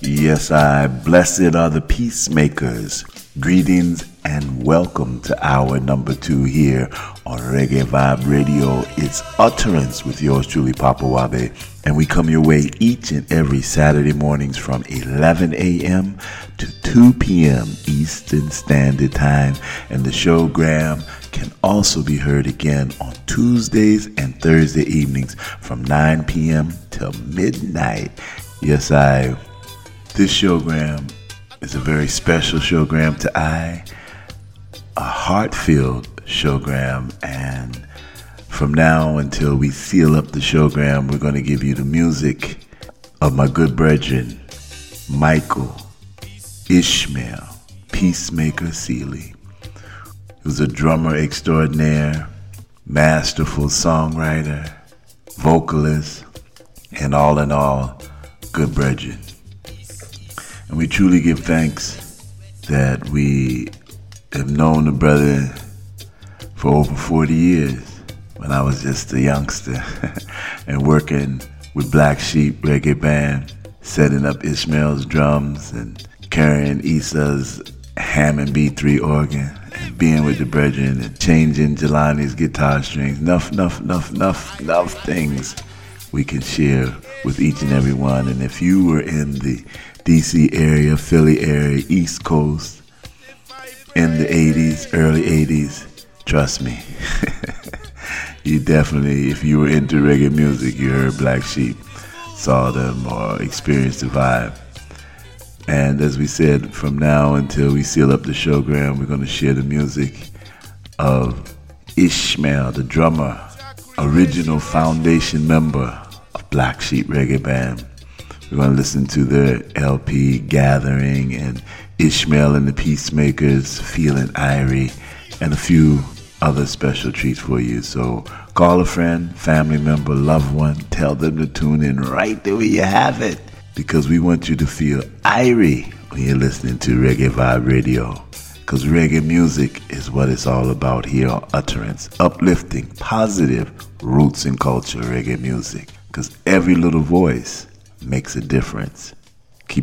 Yes, blessed are the peacemakers. Greetings and welcome to hour number 2 here on Reggae Vibe Radio. It's Utterance with yours truly, Papa Wabe. And we come your way each and every Saturday mornings from 11 a.m. to 2 p.m. Eastern Standard Time. And the showgram can also be heard again on Tuesdays and Thursday evenings from 9 p.m. till midnight. Yes, this showgram is a very special showgram to a heart-filled showgram, and from now until we seal up the showgram, we're going to give you the music of my good brethren, Michael Ishmael Peacemaker Sealy, who's a drummer extraordinaire, masterful songwriter, vocalist, and all in all, good brethren. And we truly give thanks that we have known the brother for over 40 years when I was just a youngster and working with Black Sheep Reggae Band, setting up Ishmael's drums and carrying Issa's Hammond B3 organ and being with the brethren and changing Jelani's guitar strings. Enough things we can share with each and every one. And if you were in the DC area, Philly area, East Coast, in the 80s, early 80s, trust me, you definitely, if you were into reggae music, you heard Black Sheep, saw them, or experienced the vibe. And as we said, from now until we seal up the showgram, we're going to share the music of Ishmael, the drummer, original foundation member of Black Sheep Reggae Band. We're going to listen to their LP, Gathering, and Ishmael and the Peacemakers, Feeling Irie, and a few other special treats for you. So call a friend, family member, loved one, tell them to tune in right there where you have it, because we want you to feel irie when you're listening to Reggae Vibe Radio, because reggae music is what it's all about here on Utterance, uplifting, positive roots and culture reggae music, because every little voice makes a difference.